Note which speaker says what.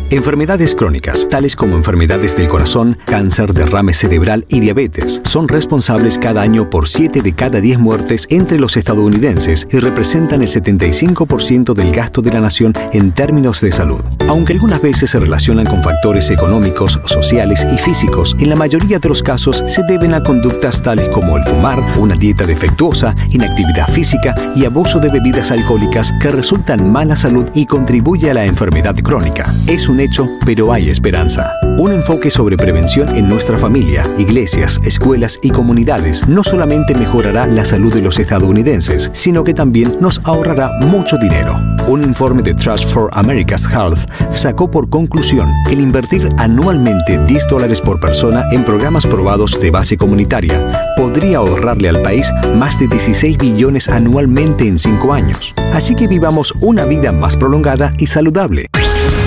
Speaker 1: Enfermedades crónicas, tales como enfermedades del corazón, cáncer, derrame cerebral y diabetes, son responsables cada año por 7 de cada 10 muertes entre los estadounidenses y representan el 75% del gasto de la nación en términos de salud. Aunque algunas veces se relacionan con factores económicos, sociales y físicos, en la mayoría de los casos se deben a conductas tales como el fumar, una dieta defectuosa, inactividad física y abuso de bebidas alcohólicas que resultan en mala salud y contribuye a la enfermedad crónica. Es un hecho, pero hay esperanza. Un enfoque sobre prevención en nuestra familia, iglesias, escuelas y comunidades no solamente mejorará la salud de los estadounidenses, sino que también nos ahorrará mucho dinero. Un informe de Trust for America's Health sacó por conclusión que el invertir anualmente $10 por persona en programas probados de base comunitaria podría ahorrarle al país más de 16 billones anualmente en 5 años. Así que vivamos una vida más prolongada y saludable.